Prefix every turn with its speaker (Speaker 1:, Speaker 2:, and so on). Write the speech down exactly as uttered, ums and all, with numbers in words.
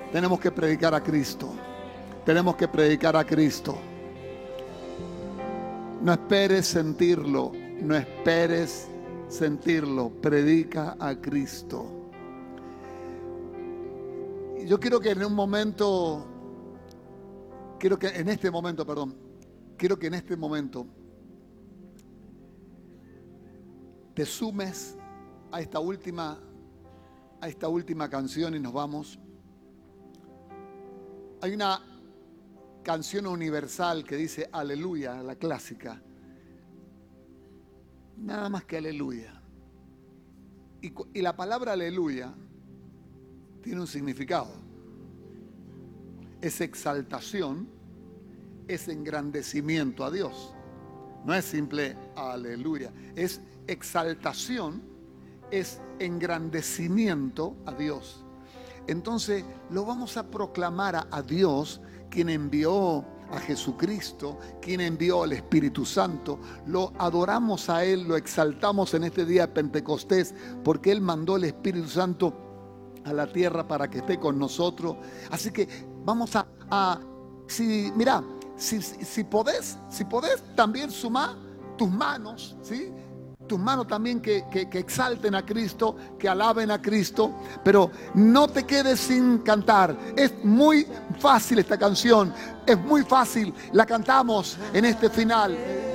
Speaker 1: Tenemos que predicar a Cristo. Tenemos que predicar a Cristo. No esperes sentirlo. No esperes sentirlo. Predica a Cristo. Yo quiero que en un momento, quiero que en este momento, perdón, quiero que en este momento te sumes a esta última, a esta última canción y nos vamos. Hay una canción universal que dice aleluya, la clásica. Nada más que aleluya. Y, y la palabra aleluya tiene un significado. Es exaltación, es engrandecimiento a Dios. No es simple aleluya, es exaltación, es engrandecimiento a Dios. Entonces lo vamos a proclamar a, a Dios, quien envió a Jesucristo, quien envió al Espíritu Santo. Lo adoramos a Él, lo exaltamos en este día de Pentecostés, porque Él mandó el Espíritu Santo a la tierra para que esté con nosotros. Así que vamos a, a si, mira, si, si podés, si podés también sumar tus manos, ¿sí? Tus manos también que, que, que exalten a Cristo, que alaben a Cristo, pero no te quedes sin cantar. Es muy fácil esta canción, es muy fácil, la cantamos en este final.